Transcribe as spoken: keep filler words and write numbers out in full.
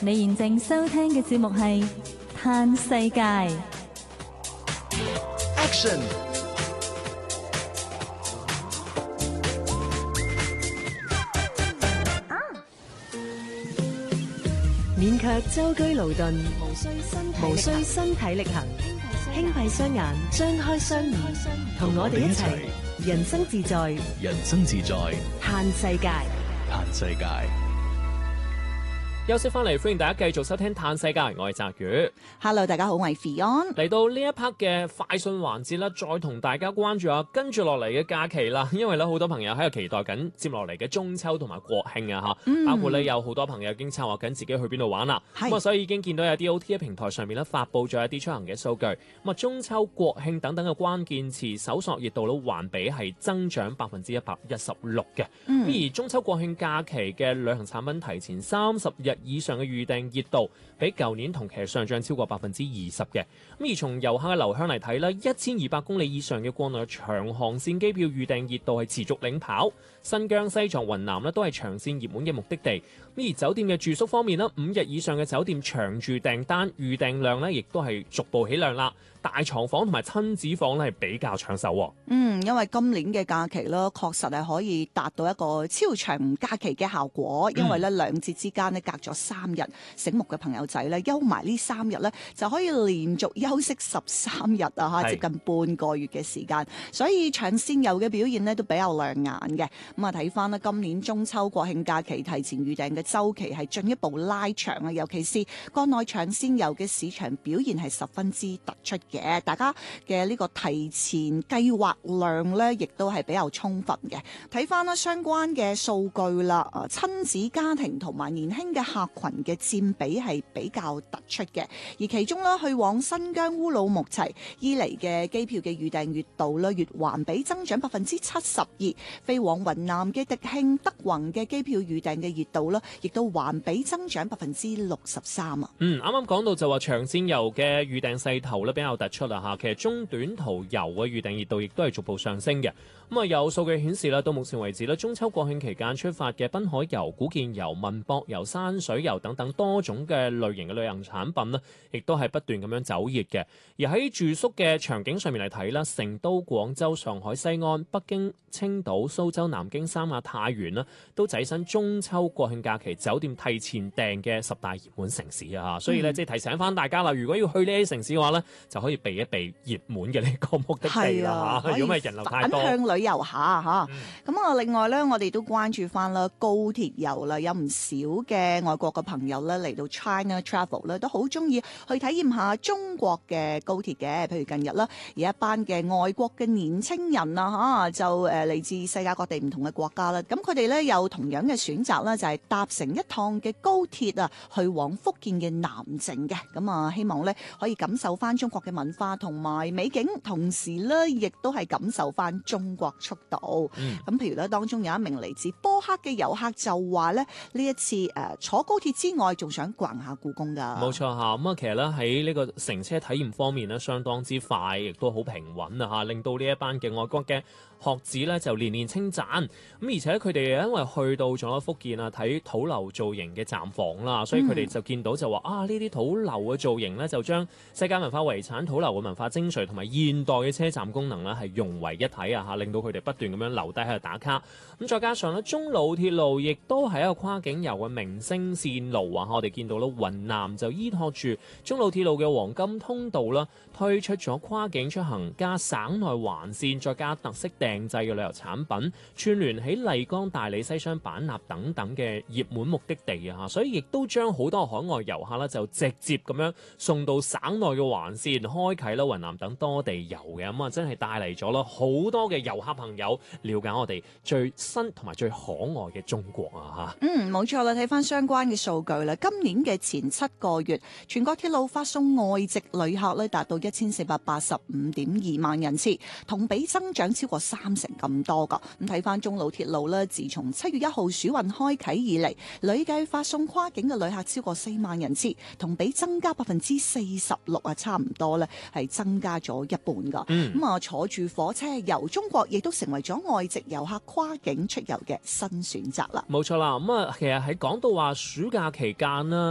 你現正收聽嘅節目係《嘆世界》。 Action！ 勉強舟車勞頓，無需身體無需身體力行，輕閉雙眼，張開雙耳，同我哋一齊人生自在， 人生自在， 嘆世界， 嘆世界。 休息翻嚟，歡迎大家繼續收聽《嘆世界》，我係澤宇。 Hello， 大家好，我係 Fion。 嚟到呢一 part 嘅快訊環節啦，再同大家關注下跟住落嚟嘅假期啦。因為咧好多朋友喺度期待緊接落嚟嘅中秋同埋國慶啊吓，嗯、包括咧有好多朋友已經策劃緊自己去邊度玩啦。咁啊，所以已經見到有啲 O T A 平台上面咧發佈咗一啲出行嘅數據。咁啊，中秋、國慶等等嘅關鍵詞搜索熱度咧環比係增長百分之一百一十六嘅。咁、嗯、而中秋國慶假期嘅旅行產品提前三十日以上嘅預訂熱度，比舊年同期上漲超過百分之二十嘅。咁而從遊客嘅流向嚟睇咧，一千二百公里以上嘅國內長航線機票預訂熱度係持續領跑，新疆、西藏、雲南咧都係長線熱門嘅目的地。咁而酒店嘅住宿方面咧，五日以上嘅酒店長住訂單預訂量咧，亦都係逐步起量啦。大床房同埋親子房咧係比較搶手。 嗯，因為今年嘅假期咧，確實係可以達到一個超長假期嘅效果。因為咧兩節之間咧隔咗三日，醒目嘅朋友仔咧休埋呢三日咧就可以連續休息十三日啊！嚇，接近半個月嘅時間，所以長線遊嘅表現咧都比較亮眼嘅。咁啊，睇翻咧今年中秋國慶假期提前預訂嘅週期係進一步拉長啊，尤其是國內長線遊嘅市場表現係十分之突出嘅。大家嘅呢個提前計劃量咧，亦都係比較充分嘅。睇翻啦相關嘅數據啦，啊親子家庭同埋年輕嘅客群嘅佔比係比較突出嘅。而其中啦，去往新疆烏魯木齊伊犁嘅機票嘅預訂熱度咧，月環比增長百分之七十二；飛往雲南嘅迪慶、德宏嘅機票預訂嘅熱度咧，亦都環比增長百分之六十三啊。 嗯，啱啱講到就話長線遊嘅預訂勢頭咧比較突出啦嚇，其實中短途遊嘅預訂熱度亦都係逐步上升嘅。咁啊，有數據顯示啦，到目前為止咧，中秋國慶期間出發嘅濱海遊、古建遊、文博遊、山水遊等等多種嘅類型嘅旅行產品呢，亦都係不斷咁樣走熱嘅。而喺住宿嘅場景上面嚟睇啦，成都、廣州、上海、西安、北京、青島、蘇州、南京、三亞、太原呢，都躋身中秋國慶假期酒店提前訂嘅十大熱門城市啊！所以咧，即係提醒翻大家啦，如果要去呢啲城市嘅話咧，就可以避一避熱門嘅呢個目的地啦嚇。如果唔係人流太多， 反向旅遊下嚇。咁啊，另外咧，我哋都關注翻啦高鐵遊啦，有唔少嘅外國嘅朋友咧嚟到 China Travel 咧，都好中意去體驗下中國嘅高鐵嘅。譬如近日啦，有一班嘅外國嘅年青人啊嚇，就誒嚟自世界各地唔同嘅國家啦。咁佢哋咧有同樣嘅選擇啦，就係搭乘一趟嘅高鐵啊，去往福建嘅南靖嘅。咁啊，希望咧可以感受翻中國嘅文化同埋美景，同時咧亦都係感受翻中國速度。咁、嗯、譬如咧，當中有一名嚟自波克嘅遊客就話咧，呢一次誒、呃、坐高鐵之外，仲想逛下故宮噶。 冇錯嚇，咁啊，其實咧喺呢個乘車體驗方面咧，相當之快，亦都好平穩啊嚇，令到呢一班嘅外國嘅學子咧就連連稱讚。咁而且佢哋因為去到咗福建啊，睇土樓造型嘅站房啦，所以佢哋就見到就話、嗯、啊，呢啲土樓嘅造型咧就將世界文化遺產土樓嘅文化精髓同埋現代嘅車站功能咧係融為一體啊嚇，令到佢哋不斷咁樣留低喺度打卡。咁再加上咧，中老鐵路亦都係一個跨境遊嘅明星線路啊！我哋見到咧，雲南就依託住中老鐵路嘅黃金通道啦，推出咗跨境出行加省內環線，再加特色訂製嘅旅遊產品，串聯起麗江、大理、西雙版納等等嘅熱門目的地啊！所以亦都將好多海外遊客咧就直接咁樣送到省內嘅環線，開啟啦雲南等多地遊嘅。咁啊，真係帶嚟咗啦好多嘅遊客朋友了解我哋最新同埋最可愛嘅中國啊！嚇， 嗯，冇錯啦，睇翻相關嘅數據啦，今年嘅前七個月，全國鐵路發送外籍旅客咧達到一千四百八十五點二萬人次，同比增長超過三成咁多噶。咁睇翻中老鐵路咧，自從七月一號暑運開啟以嚟，累計發送跨境嘅旅客超過四萬人次，同比增加百分之四十六啊，差唔多咧係增加咗一半噶。咁啊、嗯，坐住火車遊中國，亦都成為咗外籍遊客跨境出遊嘅新選擇啦。 冇錯啦，咁啊，其實喺講到話暑假期間啦。